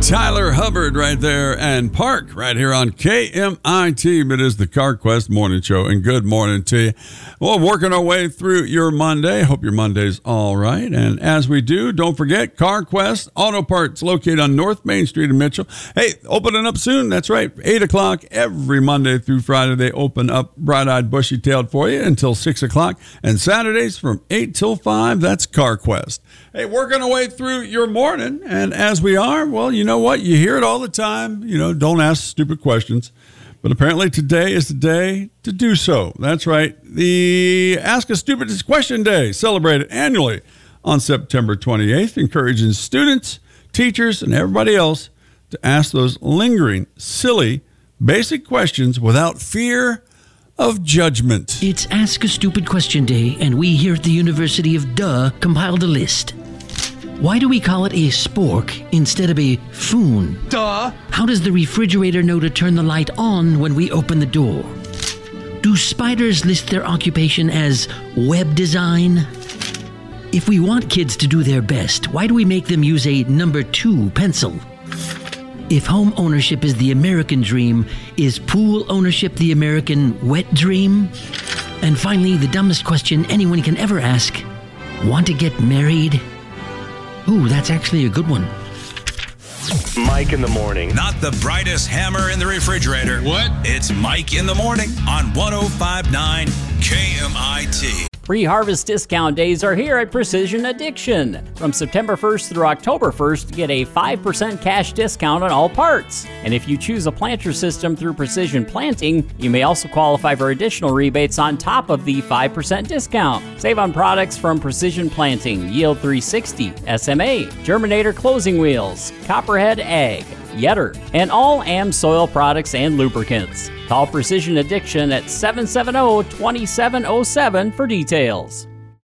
Tyler Hubbard right there and Park right here on KMIT. It is the CarQuest Morning Show, and good morning to you. Well, working our way through your Monday. Hope your Monday's all right. And as we do, don't forget CarQuest Auto Parts located on North Main Street in Mitchell. Hey, opening up soon. That's right. 8 o'clock every Monday through Friday. They open up bright-eyed, bushy-tailed for you until 6 o'clock. And Saturdays from 8 till 5. That's CarQuest. Hey, working our way through your morning. And as we are, well, you know what? You hear it all the time. You know, don't ask stupid questions. But apparently today is the day to do so. That's right. The Ask a Stupid Question Day, celebrated annually on September 28th, encouraging students, teachers, and everybody else to ask those lingering, silly, basic questions without fear of judgment. It's Ask a Stupid Question Day, and we here at the University of Duh compiled a list. Why do we call it a spork instead of a foon? Duh! How does the refrigerator know to turn the light on when we open the door? Do spiders list their occupation as web design? If we want kids to do their best, why do we make them use a number 2 pencil? If home ownership is the American dream, is pool ownership the American wet dream? And finally, the dumbest question anyone can ever ask, want to get married? Ooh, that's actually a good one. Mike in the morning. Not the brightest hammer in the refrigerator. What? It's Mike in the morning on 105.9 KMIT. Pre-harvest discount days are here at Precision Addiction. From September 1st through October 1st, get a 5% cash discount on all parts. And if you choose a planter system through Precision Planting, you may also qualify for additional rebates on top of the 5% discount. Save on products from Precision Planting, Yield 360, SMA, Germinator Closing Wheels, Copperhead Ag, Yetter, and all AmSoil products and lubricants. Call Precision Addiction at 770-2707 for details.